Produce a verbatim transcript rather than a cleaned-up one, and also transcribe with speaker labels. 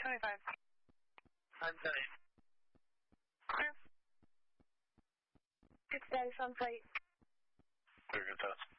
Speaker 1: twenty-five.
Speaker 2: On site.
Speaker 1: Clear. Good status on site.
Speaker 2: Clear, good test.